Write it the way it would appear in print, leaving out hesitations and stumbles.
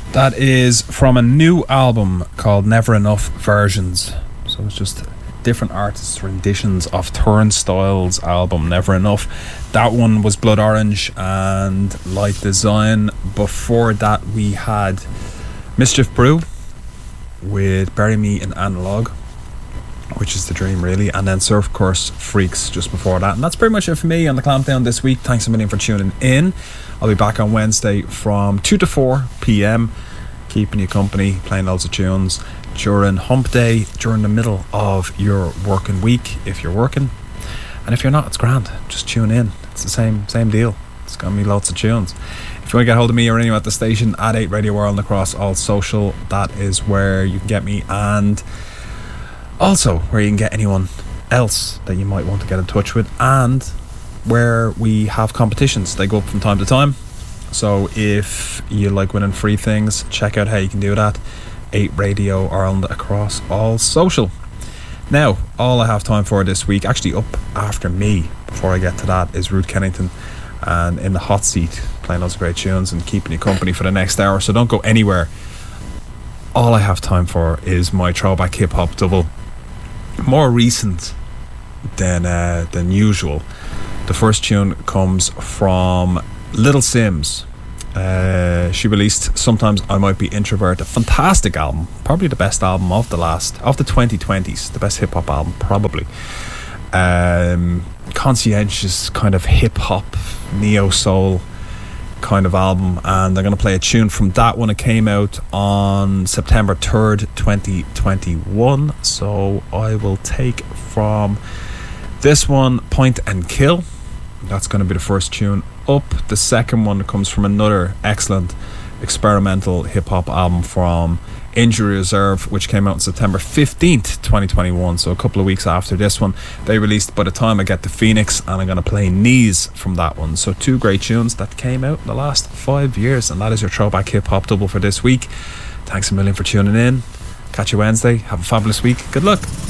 That is from a new album called Never Enough Versions. So it's just different artists' renditions of Turnstile's album Never Enough. That one was Blood Orange and Light Design. Before that we had Mischief Brew with Bury Me in Analog, which is the dream really, and then Surf Course Freaks just before that. And that's pretty much it for me on the Clampdown this week. Thanks a million for tuning in. I'll be back on Wednesday from 2 to 4 p.m, keeping you company, playing loads of tunes during hump day, during the middle of your working week if you're working. And if you're not, it's grand, just tune in. It's the same deal. It's gonna be lots of tunes. If you want to get hold of me or anyone at the station, at 8 Radio World across all social, that is where you can get me, and also where you can get anyone else that you might want to get in touch with, and where we have competitions. They go up from time to time, so if you like winning free things, check out how you can do that. 8 Radio Ireland across all social. Now, all I have time for this week, actually up after me, before I get to that, is Ruth Kennington, and in the hot seat, playing lots of great tunes and keeping you company for the next hour, so don't go anywhere. All I have time for is my throwback hip-hop double, more recent than usual. The first tune comes from Little Sims. She released Sometimes I Might Be Introvert, a fantastic album, probably the best album of the 2020s, the best hip-hop album probably. Conscientious kind of hip-hop, neo-soul kind of album, and I'm going to play a tune from that one. It came out on September 3rd 2021, so I will take from this one Point and Kill. That's going to be the first tune up. The second one comes from another excellent experimental hip-hop album from Injury Reserve, which came out on September 15th 2021, so a couple of weeks after this one. They released By the Time I Get to Phoenix, and I'm going to play Knees from that one. So two great tunes that came out in the last 5 years, and that is your throwback hip-hop double for this week. Thanks a million for tuning in. Catch you Wednesday. Have a fabulous week. Good luck.